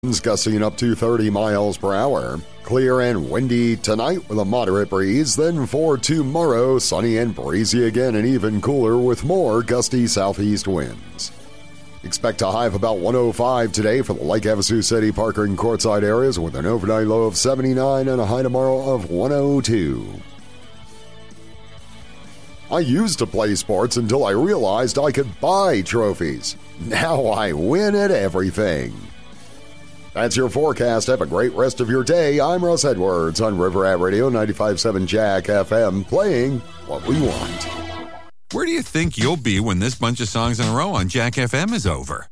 gusting up to 30 miles per hour. Clear and windy tonight with a moderate breeze. Then for tomorrow, sunny and breezy again and even cooler with more gusty southeast winds. Expect a high of about 105 today for the Lake Havasu City, Parker, and Quartzsite areas with an overnight low of 79 and a high tomorrow of 102. I used to play sports until I realized I could buy trophies. Now I win at everything. That's your forecast. Have a great rest of your day. I'm Russ Edwards on River Rat Radio 95.7 Jack FM, playing what we want. Where do you think you'll be when this bunch of songs in a row on Jack FM is over?